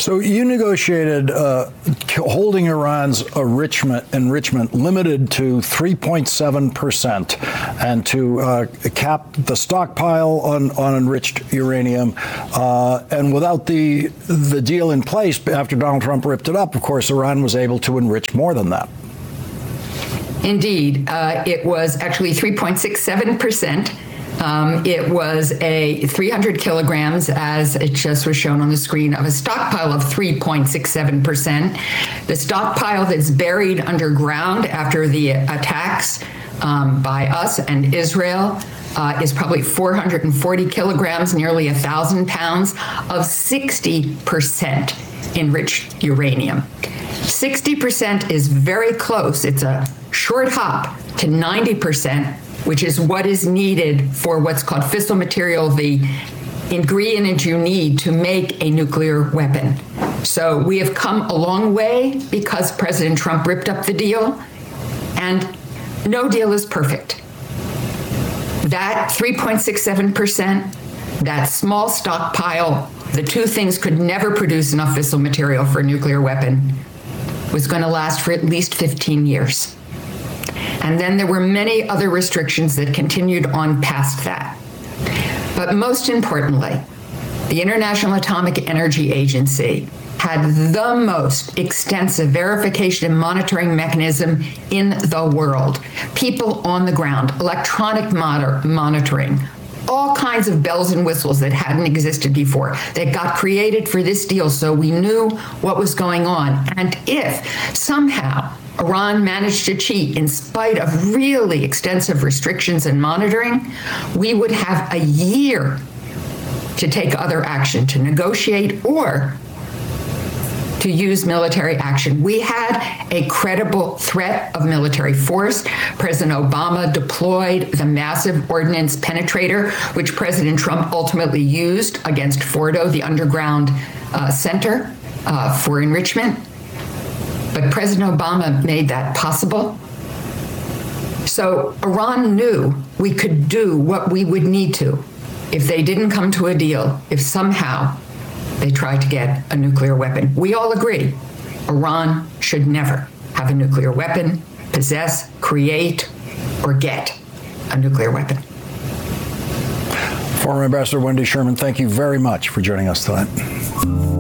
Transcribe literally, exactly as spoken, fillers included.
So you negotiated uh, holding Iran's enrichment, enrichment limited to three point seven percent and to uh, cap the stockpile on, on enriched uranium. Uh, and without the, the deal in place, after Donald Trump ripped it up, of course, Iran was able to enrich more than that. Indeed. Uh, it was actually three point six seven percent. Um, it was a three hundred kilograms, as it just was shown on the screen, of a stockpile of three point six seven percent. The stockpile that's buried underground after the attacks um, by us and Israel uh, is probably four hundred forty kilograms, nearly one thousand pounds of sixty percent enriched uranium. sixty percent is very close. It's a short hop to ninety percent, which is what is needed for what's called fissile material, the ingredient you need to make a nuclear weapon. So we have come a long way because President Trump ripped up the deal, and no deal is perfect. That three point six seven percent, that small stockpile, the two things could never produce enough fissile material for a nuclear weapon, was going to last for at least fifteen years. And then there were many other restrictions that continued on past that. But most importantly, the International Atomic Energy Agency had the most extensive verification and monitoring mechanism in the world. People on the ground, electronic moder- monitoring, all kinds of bells and whistles that hadn't existed before, that got created for this deal, so we knew what was going on. And if somehow Iran managed to cheat in spite of really extensive restrictions and monitoring, we would have a year to take other action, to negotiate or to use military action. We had a credible threat of military force. President Obama deployed the massive ordnance penetrator, which President Trump ultimately used against Fordo, the underground uh, center uh, for enrichment. But President Obama made that possible. So Iran knew we could do what we would need to if they didn't come to a deal, if somehow they tried to get a nuclear weapon. We all agree Iran should never have a nuclear weapon, possess, create, or get a nuclear weapon. Former Ambassador Wendy Sherman, thank you very much for joining us tonight.